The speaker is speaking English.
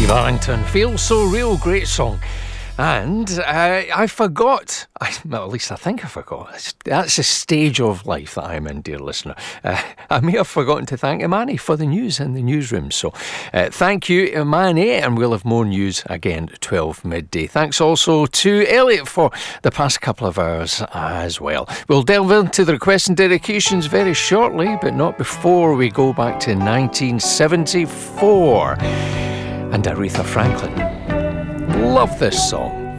Darlington, Feels So Real, great song. And I forgot, well, at least I think I forgot. That's the stage of life that I'm in, dear listener. I may have forgotten to thank Imani for the news in the newsroom. So thank you, Imani, and we'll have more news again at 12 midday. Thanks also to Elliot for the past couple of hours as well. We'll delve into the requests and dedications very shortly, but not before we go back to 1974 and Aretha Franklin. Love this song.